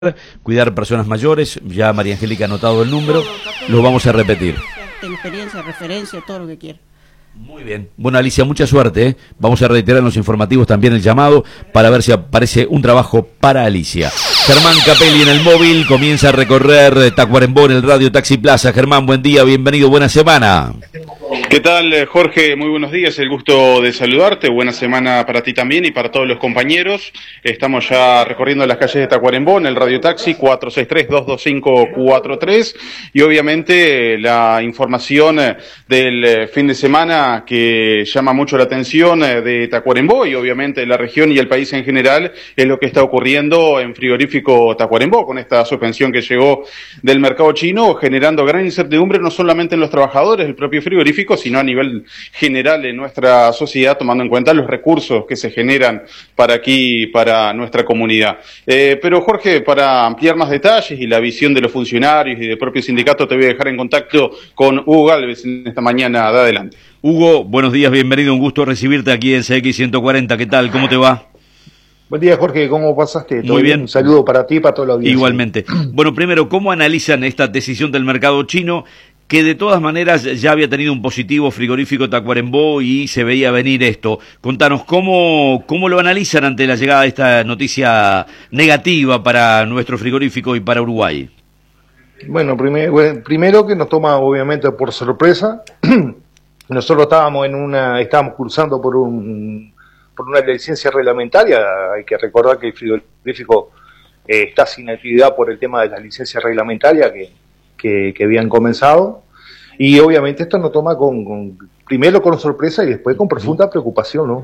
cuidar personas mayores, ya María Angélica ha anotado el número, lo vamos a repetir. Tengo experiencia, referencia, todo lo que quiera. Muy bien. Bueno, Alicia, mucha suerte, ¿eh? Vamos a reiterar en los informativos también el llamado para ver si aparece un trabajo para Alicia. Germán Capelli en el móvil, comienza a recorrer Tacuarembó en el Radio Taxi Plaza. Germán, buen día, bienvenido, buena semana. ¿Qué tal, Jorge? Muy buenos días, el gusto de saludarte, buena semana para ti también y para todos los compañeros. Estamos ya recorriendo las calles de Tacuarembó en el Radio Taxi 463-22543 y obviamente la información del fin de semana que llama mucho la atención de Tacuarembó y obviamente la región y el país en general es lo que está ocurriendo en Frigorífico Tacuarembó con esta suspensión que llegó del mercado chino, generando gran incertidumbre no solamente en los trabajadores del propio frigorífico, sino a nivel general en nuestra sociedad, tomando en cuenta los recursos que se generan para aquí, para nuestra comunidad. Pero Jorge, para ampliar más detalles y la visión de los funcionarios y del propio sindicato, te voy a dejar en contacto con Hugo Gálvez en esta mañana de adelante. Hugo, buenos días, bienvenido, un gusto recibirte aquí en CX 140, ¿qué tal? ¿Cómo te va? Buen día, Jorge, ¿cómo pasaste? Muy bien. Un saludo para ti y para toda la audiencia. Igualmente. Bueno, primero, ¿cómo analizan esta decisión del mercado chino, que de todas maneras ya había tenido un positivo Frigorífico Tacuarembó y se veía venir esto? Contanos, ¿cómo lo analizan ante la llegada de esta noticia negativa para nuestro frigorífico y para Uruguay? Bueno, primero que nos toma obviamente por sorpresa. Nosotros estábamos cursando por una licencia reglamentaria. Hay que recordar que el frigorífico está sin actividad por el tema de la licencia reglamentaria que habían comenzado, y obviamente esto nos toma primero con sorpresa y después con profunda preocupación, ¿no?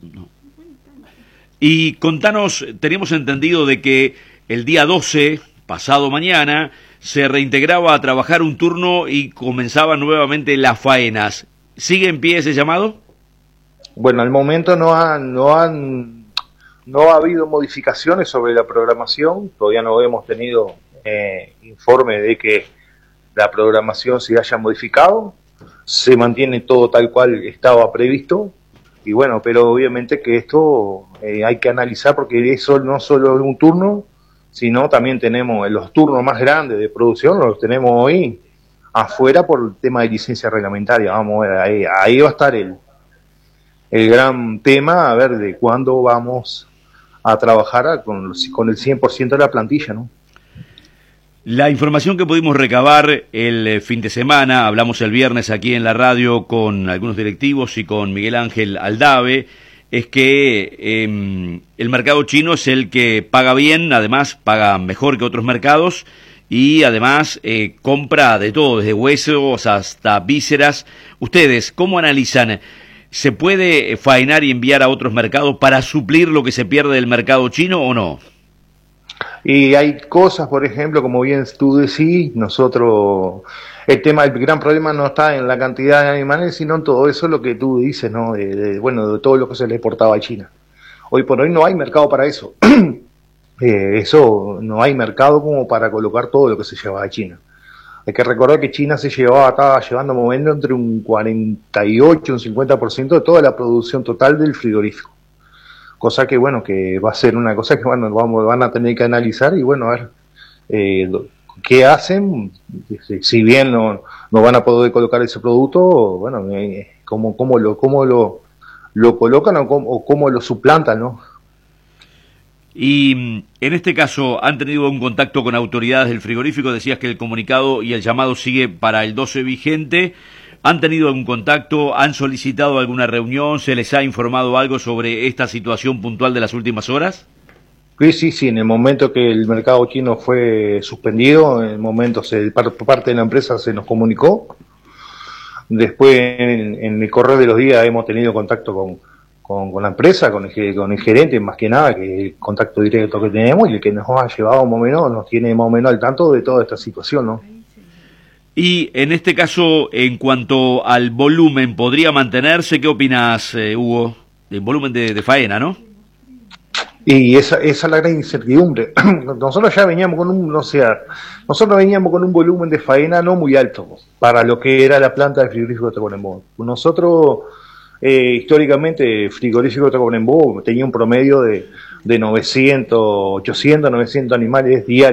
Y contanos, teníamos entendido de que el día 12, pasado mañana, se reintegraba a trabajar un turno y comenzaban nuevamente las faenas. ¿Sigue en pie ese llamado? Bueno, al momento no ha habido modificaciones sobre la programación, todavía no hemos tenido informe de que la programación se haya modificado, se mantiene todo tal cual estaba previsto, y bueno, pero obviamente que esto hay que analizar porque eso no solo es un turno, sino también tenemos los turnos más grandes de producción, los tenemos hoy afuera por el tema de licencia reglamentaria. Vamos a ver, ahí va a estar el gran tema, a ver de cuándo vamos a trabajar con el 100% de la plantilla, ¿no? La información que pudimos recabar el fin de semana, hablamos el viernes aquí en la radio con algunos directivos y con Miguel Ángel Aldave, es que el mercado chino es el que paga bien, además paga mejor que otros mercados y además compra de todo, desde huesos hasta vísceras. Ustedes, ¿cómo analizan? ¿Se puede faenar y enviar a otros mercados para suplir lo que se pierde del mercado chino o no? Y hay cosas, por ejemplo, como bien tú decís, nosotros, el gran problema no está en la cantidad de animales, sino en todo eso lo que tú dices, ¿no? De todo lo que se le exportaba a China. Hoy por hoy no hay mercado para eso. No hay mercado como para colocar todo lo que se llevaba a China. Hay que recordar que China estaba moviendo entre un 48 y un 50% de toda la producción total del frigorífico. Cosa que, bueno, que va a ser una cosa que, bueno, van a tener que analizar y, bueno, a ver qué hacen, si bien no van a poder colocar ese producto, bueno, cómo lo colocan o cómo lo suplantan, ¿no? Y en este caso, ¿han tenido un contacto con autoridades del frigorífico? Decías que el comunicado y el llamado sigue para el 12 vigente. ¿Han tenido algún contacto? ¿Han solicitado alguna reunión? ¿Se les ha informado algo sobre esta situación puntual de las últimas horas? Sí, en el momento que el mercado chino fue suspendido, en el momento por parte de la empresa se nos comunicó. Después, en el correr de los días, hemos tenido contacto con la empresa, con el gerente, más que nada, que es el contacto directo que tenemos y el que nos ha llevado más o menos, nos tiene más o menos al tanto de toda esta situación, ¿no? Y en este caso, en cuanto al volumen, ¿podría mantenerse? ¿Qué opinas, Hugo? El volumen de faena, ¿no? Y esa es la gran incertidumbre. Nosotros ya veníamos con un volumen de faena no muy alto para lo que era la planta de frigorífico de Tacuarembó. Nosotros, históricamente, frigorífico de Tacuarembó tenía un promedio de de 900, 800, 900 animales diarios.